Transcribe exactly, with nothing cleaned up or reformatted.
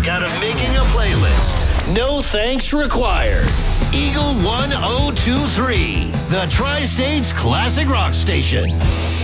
work out of making a playlist. No thanks required. Eagle one oh two three, the Tri-States Classic Rock Station.